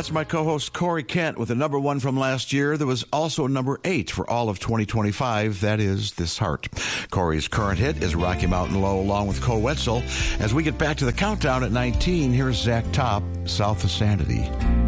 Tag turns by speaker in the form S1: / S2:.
S1: That's my co-host Corey Kent with the number 1 from last year. There was also number 8 for all of 2025. That is This Heart. Corey's current hit is Rocky Mountain Low along with Cole Wetzel. As we get back to the countdown at 19, here's Zach Top, South of Sanity.